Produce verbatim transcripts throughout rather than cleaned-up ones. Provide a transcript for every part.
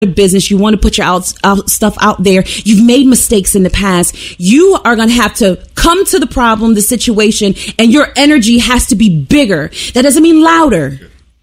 business, you want to put your out, out stuff out there, you've made mistakes in the past, you are going to have to come to the problem, the situation, and your energy has to be bigger. That doesn't mean louder.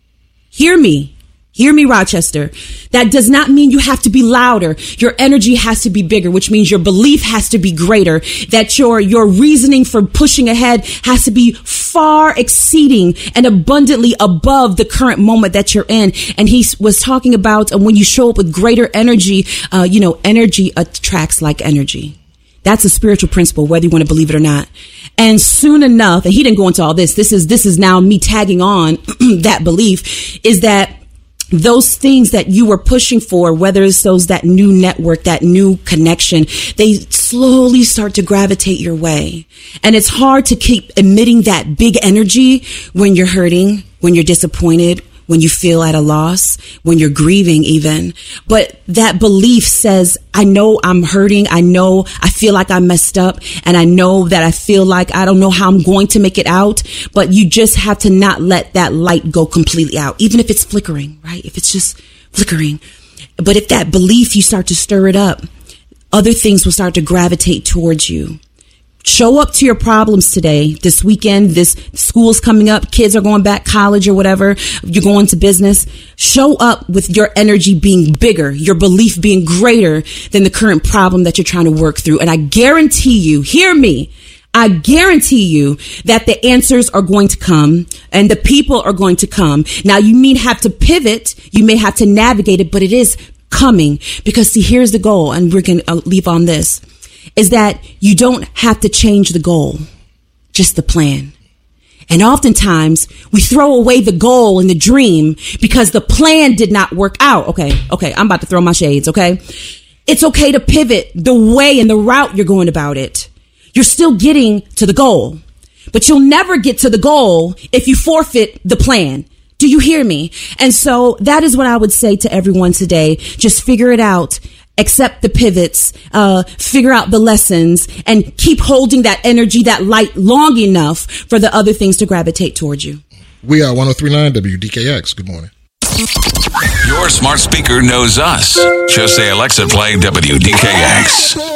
Hear me. Hear me, Rochester. That does not mean you have to be louder. Your energy has to be bigger, which means your belief has to be greater, that your, your reasoning for pushing ahead has to be far exceeding and abundantly above the current moment that you're in. And he was talking about uh, when you show up with greater energy, uh, you know, energy attracts like energy. That's a spiritual principle, whether you want to believe it or not. And soon enough, and he didn't go into all this, this is, this is now me tagging on that belief, is that those things that you were pushing for, whether it's those, that new network, that new connection, they slowly start to gravitate your way. And it's hard to keep emitting that big energy when you're hurting, when you're disappointed, when you feel at a loss, when you're grieving even. But that belief says, I know I'm hurting. I know I feel like I messed up. And I know that I feel like I don't know how I'm going to make it out. But you just have to not let that light go completely out, even if it's flickering, right? If it's just flickering. But if that belief, you start to stir it up, other things will start to gravitate towards you. Show up to your problems today, this weekend, this school's coming up, kids are going back, college or whatever, you're going to business. Show up with your energy being bigger, your belief being greater than the current problem that you're trying to work through. And I guarantee you, hear me, I guarantee you that the answers are going to come and the people are going to come. Now, you may have to pivot, you may have to navigate it, but it is coming. Because see, here's the goal, and we're going to leave on this, is that you don't have to change the goal, just the plan. And oftentimes we throw away the goal and the dream because the plan did not work out. Okay, okay, I'm about to throw my shades, okay? It's okay to pivot the way and the route you're going about it. You're still getting to the goal, but you'll never get to the goal if you forfeit the plan. Do you hear me? And so that is what I would say to everyone today. Just figure it out. Accept the pivots, uh, figure out the lessons, and keep holding that energy, that light long enough for the other things to gravitate towards you. We are one oh three point nine W D K X. Good morning. Your smart speaker knows us. Just say, Alexa, play W D K X.